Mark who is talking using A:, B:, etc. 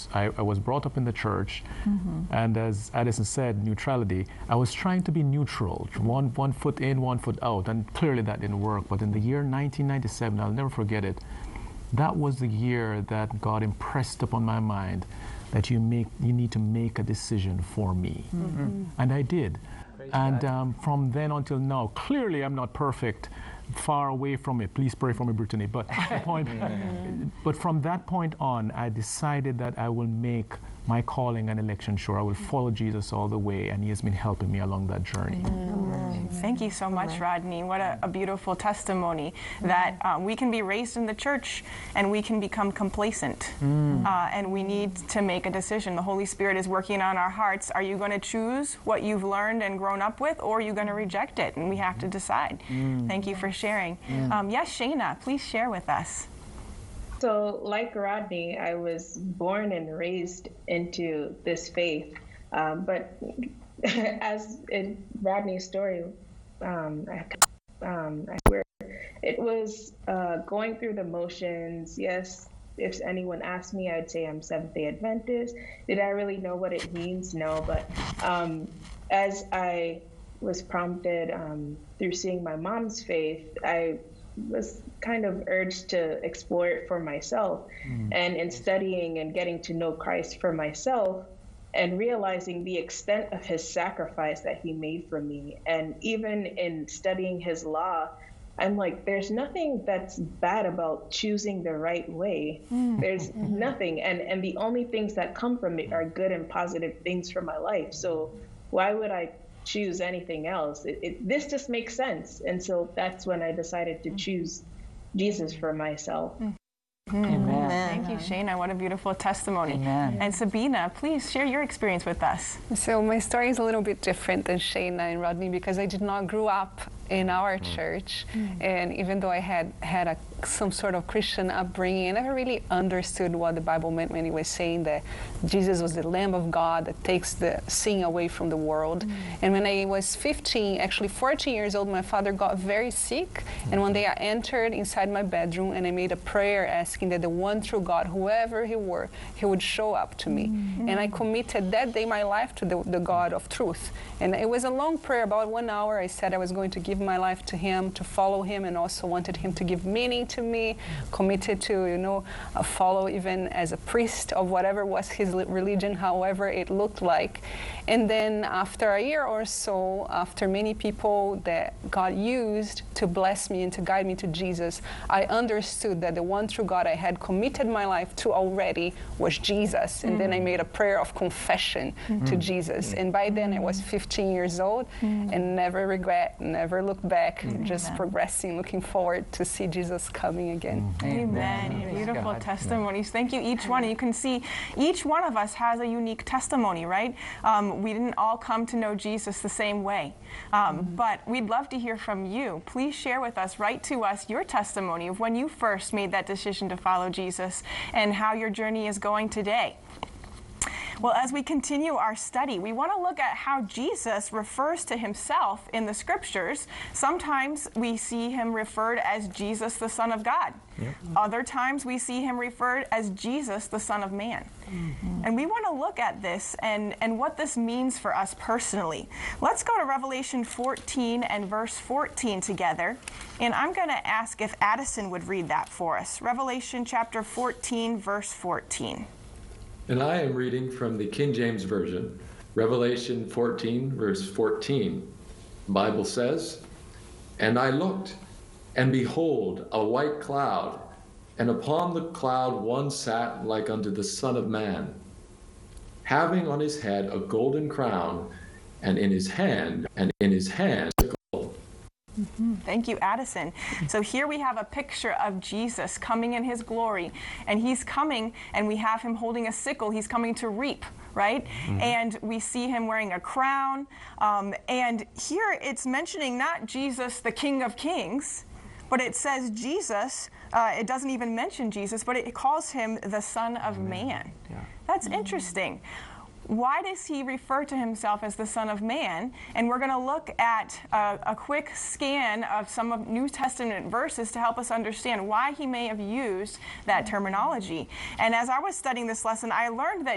A: I was brought up in the church, and as Addison said, neutrality. I was trying to be neutral, one foot in, one foot out, and clearly that didn't work. But in the year 1997, I'll never forget it, that was the year that God impressed upon my mind that you need to make a decision for me. And I did. And from then until now, clearly I'm not perfect, far away from it. Please pray for me, Brittany. But but from that point on, I decided that I will make my calling and election sure. I will follow Jesus all the way, and he has been helping me along that journey.
B: Thank you so much, Rodney. What a beautiful testimony that we can be raised in the church and we can become complacent. And we need to make a decision. The Holy Spirit is working on our hearts. Are you going to choose what you've learned and grown up with, or are you going to reject it? And we have to decide. Thank you for sharing. Yes, Shayna, please share with us.
C: So like Rodney, I was born and raised into this faith. But as in Rodney's story, where it was going through the motions. Yes, if anyone asked me, I'd say I'm Seventh-day Adventist. Did I really know what it means? No, but as I was prompted through seeing my mom's faith, I was kind of urged to explore it for myself. And in studying and getting to know Christ for myself and realizing the extent of his sacrifice that he made for me, and even in studying his law, I'm like, there's nothing that's bad about choosing the right way. There's nothing. And the only things that come from it are good and positive things for my life. So why would I choose anything else? This just makes sense. And so that's when I decided to choose Jesus for myself.
B: Amen. Thank you, Shayna. What a beautiful testimony.
D: Amen.
B: And Sabina, please share your experience with us.
E: So my story is a little bit different than Shayna and Rodney because I did not grow up in our church. And even though I had some sort of Christian upbringing, I never really understood what the Bible meant when it was saying that Jesus was the Lamb of God that takes the sin away from the world. And when I was 14 years old, my father got very sick. And one day I entered inside my bedroom and I made a prayer asking that the one true God, whoever he were, he would show up to me. And I committed that day my life to the God of truth. And it was a long prayer, about 1 hour. I said I was going to give my life to him, to follow him, and also wanted him to give meaning to me, committed to, follow even as a priest of whatever was his religion, however it looked like. And then after a year or so, after many people that God used to bless me and to guide me to Jesus, I understood that the one true God I had committed my life to already was Jesus. And then I made a prayer of confession to Jesus. And by then I was 15 years old and never regret, never looked back, just progressing, looking forward to see Jesus coming again.
B: Amen. Beautiful testimonies. Thank you, each one. You can see each one of us has a unique testimony, right? We didn't all come to know Jesus the same way. But we'd love to hear from you. Please share with us, write to us your testimony of when you first made that decision to follow Jesus and how your journey is going today. Well, as we continue our study, we want to look at how Jesus refers to himself in the scriptures. Sometimes we see him referred as Jesus, the Son of God. Other times we see him referred as Jesus, the Son of Man. And we want to look at this and what this means for us personally. Let's go to Revelation 14 and verse 14 together. And I'm going to ask if Addison would read that for us. Revelation chapter 14, verse 14.
F: And I am reading from the King James Version, Revelation 14, verse 14. The Bible says, "And I looked, and behold, a white cloud, and upon the cloud one sat like unto the Son of Man, having on his head a golden crown, and in his hand a sickle."
B: Thank you, Addison. So here we have a picture of Jesus coming in his glory, and he's coming, and we have him holding a sickle. He's coming to reap, right? And we see him wearing a crown. And here it's mentioning not Jesus, the King of Kings, but it says Jesus. It doesn't even mention Jesus, but it calls him the Son of Man. That's interesting. why does he refer to himself as the Son of Man? And we're going to look at a quick scan of some of New Testament verses to help us understand why he may have used that terminology. And as I was studying this lesson, I learned that